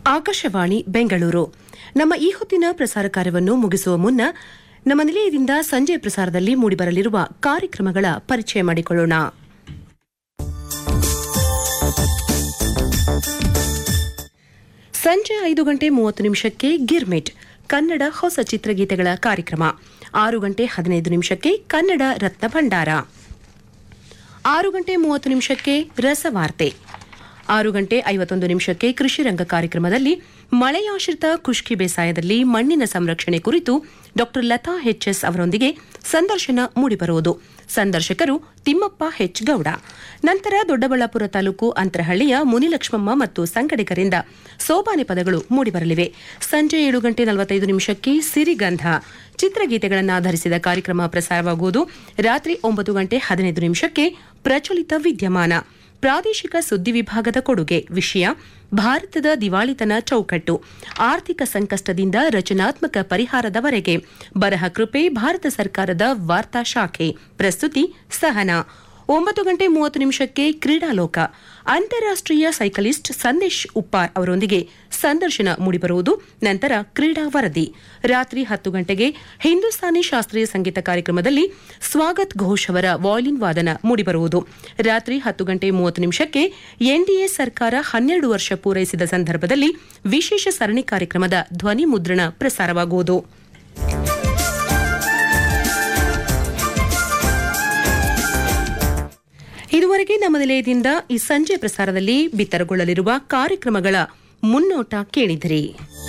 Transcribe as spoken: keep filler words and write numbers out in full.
ಆಕಾಶವಾಣಿ ಬೆಂಗಳೂರು. ನಮ್ಮ ಈ ಹೊತ್ತಿನ ಪ್ರಸಾರ ಕಾರ್ಯವನ್ನು ಮುಗಿಸುವ ಮುನ್ನ ನಮ್ಮ ನಿಲಯದಿಂದ ಸಂಜೆ ಪ್ರಸಾರದಲ್ಲಿ ಮೂಡಿಬರಲಿರುವ ಕಾರ್ಯಕ್ರಮಗಳ ಪರಿಚಯ ಮಾಡಿಕೊಳ್ಳೋಣ. ಸಂಜೆ ಐದು ಗಂಟೆ ಮೂವತ್ತು ನಿಮಿಷಕ್ಕೆ ಗಿರ್ಮಿಟ್ ಕನ್ನಡ ಹೊಸ ಚಿತ್ರಗೀತೆಗಳ ಕಾರ್ಯಕ್ರಮ. ಆರು ಗಂಟೆ ಹದಿನೈದು ನಿಮಿಷಕ್ಕೆ ಕನ್ನಡ ರತ್ನ ಭಂಡಾರ. ಆರು ಗಂಟೆ ಮೂವತ್ತು ನಿಮಿಷಕ್ಕೆ ರಸವಾರ್ತೆ. ಆರು ಗಂಟೆ ಐವತ್ತೊಂದು ನಿಮಿಷಕ್ಕೆ ಕೃಷಿ ರಂಗ ಕಾರ್ಯಕ್ರಮದಲ್ಲಿ ಮಳೆಯಾಶ್ರಿತ ಖುಷ್ಕಿ ಬೇಸಾಯದಲ್ಲಿ ಮಣ್ಣಿನ ಸಂರಕ್ಷಣೆ ಕುರಿತು ಡಾ ಲತಾ ಎಚ್ಎಸ್ ಅವರೊಂದಿಗೆ ಸಂದರ್ಶನ ಮೂಡಿಬರುವುದು. ಸಂದರ್ಶಕರು ತಿಮ್ಮಪ್ಪ ಹೆಚ್ ಗೌಡ. ನಂತರ ದೊಡ್ಡಬಳ್ಳಾಪುರ ತಾಲೂಕು ಅಂತರಹಳ್ಳಿಯ ಮುನಿಲಕ್ಷ್ಮಮ್ಮ ಮತ್ತು ಸಂಗಡಿಗರಿಂದ ಸೋಬಾನೆ ಪದಗಳು ಮೂಡಿಬರಲಿವೆ. ಸಂಜೆ ಏಳು ಗಂಟೆ ನಲವತ್ತೈದು ನಿಮಿಷಕ್ಕೆ ಸಿರಿಗಂಧ ಚಿತ್ರಗೀತೆಗಳನ್ನಾಧರಿಸಿದ ಕಾರ್ಯಕ್ರಮ ಪ್ರಸಾರವಾಗುವುದು. ರಾತ್ರಿ ಒಂಬತ್ತು ಗಂಟೆ ಹದಿನೈದು ನಿಮಿಷಕ್ಕೆ ಪ್ರಚಲಿತ ವಿದ್ಯಮಾನ ಪ್ರಾದೇಶಿಕ ಸುದ್ದಿ ವಿಭಾಗದ ಕೊಡುಗೆ. ವಿಷಯ ಭಾರತದ ದಿವಾಳಿತನ ಚೌಕಟ್ಟು, ಆರ್ಥಿಕ ಸಂಕಷ್ಟದಿಂದ ರಚನಾತ್ಮಕ ಪರಿಹಾರದವರೆಗೆ. ಬರಹ ಕೃಪೆ ಭಾರತ ಸರ್ಕಾರದ ವಾರ್ತಾ ಶಾಖೆ. ಪ್ರಸ್ತುತಿ ಸಹನಾ. ಒಂಬತ್ತು ಗಂಟೆ ಮೂವತ್ತು ನಿಮಿಷಕ್ಕೆ ಕ್ರೀಡಾಲೋಕ ಅಂತಾರಾಷ್ಟೀಯ ಸೈಕಲಿಸ್ಟ್ ಸಂದೇಶ್ ಉಪ್ಪಾರ್ ಅವರೊಂದಿಗೆ ಸಂದರ್ಶನ ಮೂಡಿಬರುವುದು. ನಂತರ ಕ್ರೀಡಾ ವರದಿ. ರಾತ್ರಿ ಹತ್ತು ಗಂಟೆಗೆ ಹಿಂದೂಸ್ತಾನಿ ಶಾಸ್ತ್ರೀಯ ಸಂಗೀತ ಕಾರ್ಯಕ್ರಮದಲ್ಲಿ ಸ್ವಾಗತ್ ಘೋಷ್ ಅವರ ವಾಯ್ಲಿನ್ ವಾದನ ಮೂಡಿಬರುವುದು. ರಾತ್ರಿ ಹತ್ತು ಗಂಟೆ ಮೂವತ್ತು ನಿಮಿಷಕ್ಕೆ ಎನ್ಡಿಎ ಸರ್ಕಾರ ಹನ್ನೆರಡು ವರ್ಷ ಪೂರೈಸಿದ ಸಂದರ್ಭದಲ್ಲಿ ವಿಶೇಷ ಸರಣಿ ಕಾರ್ಯಕ್ರಮದ ಧ್ವನಿ ಮುದ್ರಣ ಪ್ರಸಾರವಾಗುವುದು. ಇದುವರೆಗೆ ನಮ್ಮ ನಿಲಯದಿಂದ ಈ ಸಂಜೆ ಪ್ರಸಾರದಲ್ಲಿ ಬಿತ್ತರಗೊಳ್ಳಲಿರುವ ಕಾರ್ಯಕ್ರಮಗಳ ಮುನ್ನೋಟ ಕೇಳಿದಿರಿ.